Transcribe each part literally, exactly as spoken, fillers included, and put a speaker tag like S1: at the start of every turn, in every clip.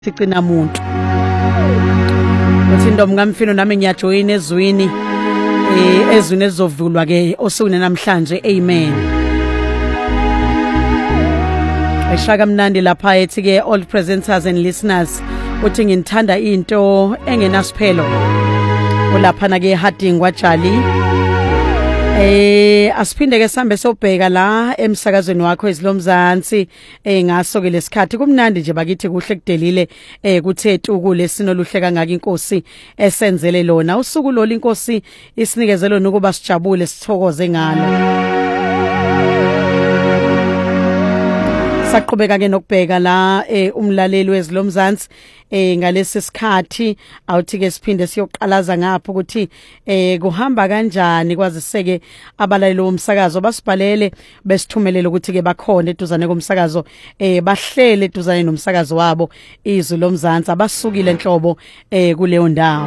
S1: Ticina muntu uthi ntombi kamfino nami ngiyajoyina ezwini eh ezwini ezovulwa ke osukwini namhlanje amen. Eshaka mnandi lapha ethi ke all presenters and listeners uthi ngithanda into engenasiphelo ulapha na ke Harding kwaJali. Eh asiphinde ke sambe sobheka la emsakazweni wakho ezilomzansi eh ngaso ke lesikhathi kumnandi nje bakithi kuhle kudelile eh kuthe tuku lesinoluhle kangaka inkosi esenzele lona usuku lo inkosi isinikezelo nokuba sijabule sithokoze ngalo. Saqhubeka ke nokubheka la eh umlaleli wezilomzansi eh ngalesi sikhathi awuthi ke siphinde siyoqalaza ngapha ukuthi eh kuhamba kanjani kwaziseke abalaleli bomsakazo basibhalele besithumelele ukuthi ke bakhona eduzane komsakazo eh bahlele eduzane nomsakazo wabo izwi lomzansi abasukile enhlobo eh kuleyo ndawo.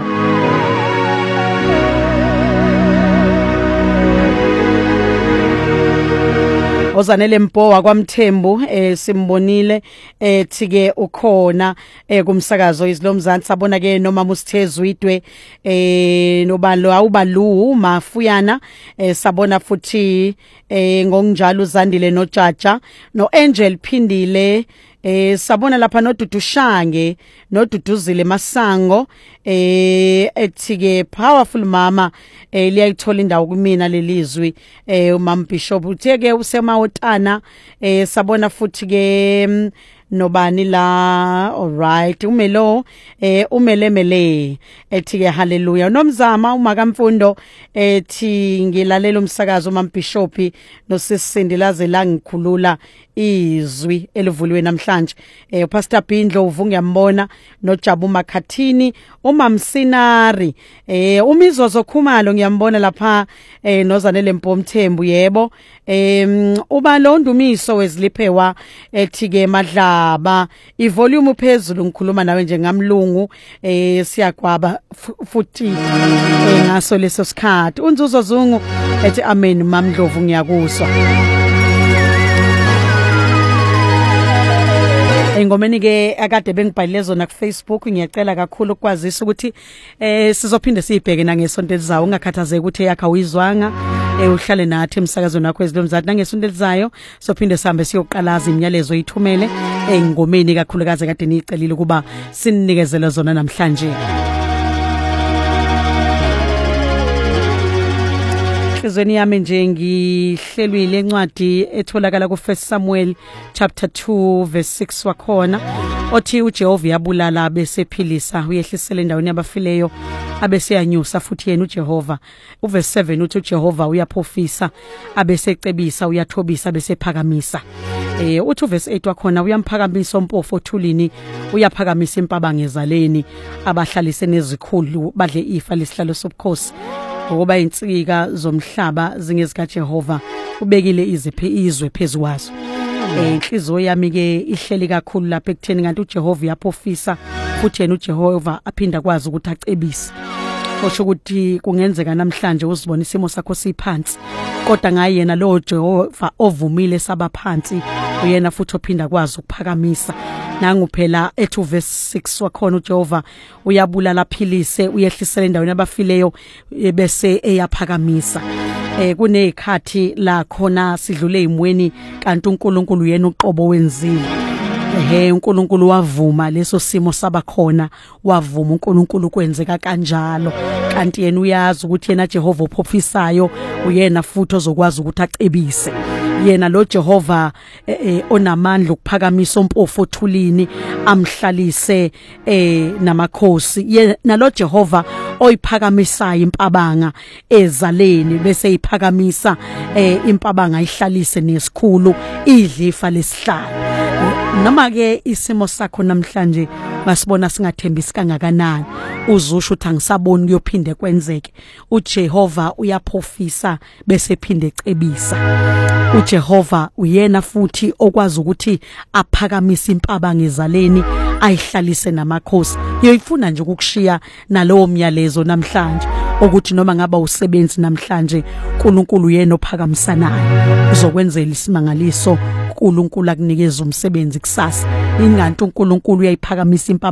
S1: Ozanele Mpowa kwaMthembu eh simbonile ethi ke ukhona eh kumsakazo izilomzansi sabona ke noma musithezwidwe eh nobalo awubalu mafuyana eh sabona futhi eh ngokunjalo uzandile noJaja no Angel Phindile eh sabona lapha noDudushange noDuduzile Masango eh ethi ke powerful mama eh liyayithola indawo kumina lelizwi eh uMam Bishop uthe ke usemawotana eh sabona futhi ke nobani la alright umelo eh umelemele ethi ke haleluya nomzama uMakamfundo ethi ngilalela umsakazo uMam Bishop nosisindelaze la ngikhulula izwi elivuliwe namhlanje eh Pastor Bindlo uvu ngiyambona noJabu Makhathini uMamsinari eh uMizozo Khumalo ngiyambona lapha eh nozanele Mpomthembu yebo eh uba londumiso weziliphewa ethi ke Madlaba ivolume phezulu ngikhuluma nawe njengamlungu eh siyagwaba futhi eh ngaso leso sikhathi unzuzo zungu ethi amen mamdlovu ngiyakuzwa. Engomeni ke akade bengibhalile zona ku Facebook ngiyacela kakhulu ukwazisa ukuthi eh sizophinde sibheke nangesonto elizayo ungakhathazeki ukuthi yakha uyizwanga eh uhlale nathi emsakazweni wakho ezilomzansi nangesonto elizayo sophinde sihambe siyoqalaza imiyalezo yithumele engomeni kakhulukazi kade niyicelile kuba sinikezele zona namhlanje. Izweni yami nje ngihlelwile encwadi etholakala ku First Samuel chapter two verse six wakhona othi uJehova yabulala besephilisa uyehlisele endaweni yabafileyo abeseyanyusa futhi yena uJehova. U verse seven uthi uJehova uyaphofisa abesecebisa uyathobisa besephakamisa. Eh uthi verse eight wakhona uyamphakamisa umpofo othulini uyaphakamisa impabanga ezaleni abahlalise nezikhulu badle ifa lesihlalo sobukhosi ngoba insika zomhlaba zingezika Jehova ubekile iziphe izwe phezukwazo. Eh inhliziyo yami ke ihleli kakhulu lapha ekutheni kanti uJehova yaphofisa futhi yena uJehova aphinda kwazi ukuthi acebise. Kusho ukuthi kungenzeka namhlanje uzibona isimo sakho siphansi kodwa ngaye yena lo Jehova ovumile sabaphansi uyena futhi ophinda kwazi ukuphakamisa. Nangu phela ethu verse six wakhona uJehova uyabulala philise uyehlisela endaweni abafileyo bese eyaphakamisa. Eh kunezikhathi la khona sidlule imweni kanti uNkulunkulu yena uqobo wenzile. Ehe uNkulunkulu wavuma leso simo sabakhona wavuma uNkulunkulu kwenzeka kanjalo kanti yena uyazi ukuthi yena Jehova ophophisayo uyena futhi ozokwazi ukuthi acebise. Yena lo Jehova eh, eh, onamandla ukuphakamisa umpofo othulini amhlalise eh namakhosi yena lo Jehova oyiphakamisa impabanga ezaleni bese iphakamisa eh impabanga ihlalise nesikhulu idlifa lesihlalo. Noma ke isimo sakho namhlanje masibona singathembisi kangakanani uzusho uthi angisaboni kuyophinde kwenzeke uJehova uyaphofisa bese phinde ecebisa. uJehova uyena futhi okwazi ukuthi aphakamisa impabanga ezaleni ayihlalise namakhosi. Ngiyifuna nje ukukushiya nalowo myalezo namhlanje ukuthi noma ngaba usebenzi namhlanje uNkulunkulu yena ophakamisanayo uzokwenzela isimangaliso uNkulunkulu akunikeza umsebenzi kusasa inganti uNkulunkulu uyayiphakamisa impaba